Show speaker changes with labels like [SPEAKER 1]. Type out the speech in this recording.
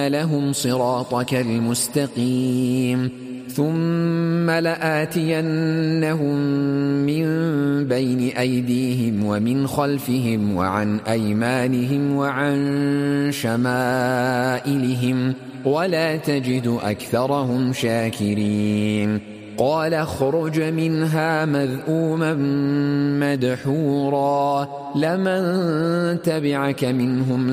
[SPEAKER 1] لهم صراطك المستقيم ثم لآتينهم من بين أيديهم ومن خلفهم وعن أيمانهم وعن شمائلهم ولا تجد أكثرهم شاكرين قال اخرج منها مذءوما مدحورا لمن تبعك منهم